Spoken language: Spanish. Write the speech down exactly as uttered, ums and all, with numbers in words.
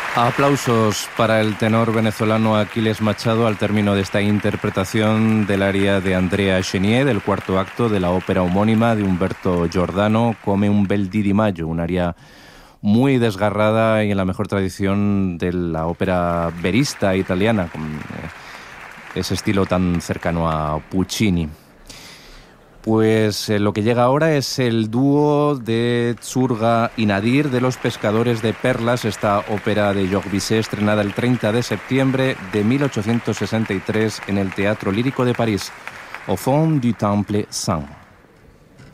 Aplausos para el tenor venezolano Aquiles Machado al término de esta interpretación del aria de Andrea Chenier, del cuarto acto de la ópera homónima de Umberto Giordano, Come un bel dì di maggio, un aria muy desgarrada y en la mejor tradición de la ópera verista italiana, con ese estilo tan cercano a Puccini. Pues eh, lo que llega ahora es el dúo de Zurga y Nadir de Los Pescadores de Perlas, esta ópera de Georges Bizet estrenada el treinta de septiembre de mil ochocientos sesenta y tres en el Teatro Lírico de París, Au fond du Temple Saint.